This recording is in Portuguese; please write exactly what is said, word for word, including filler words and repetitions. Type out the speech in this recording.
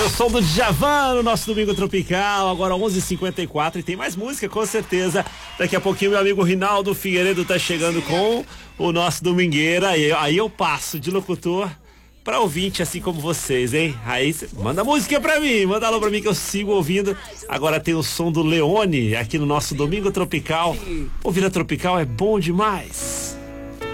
O som do Djavan no nosso Domingo Tropical, agora onze e cinquenta e quatro, e tem mais música, com certeza. Daqui a pouquinho meu amigo Rinaldo Figueiredo tá chegando com o nosso Domingueira, e aí eu passo de locutor pra ouvinte, assim como vocês, hein? Aí cê manda música pra mim, manda alô pra mim que eu sigo ouvindo. Agora tem o som do Leone aqui no nosso Domingo Tropical. Ouvir a Tropical é bom demais.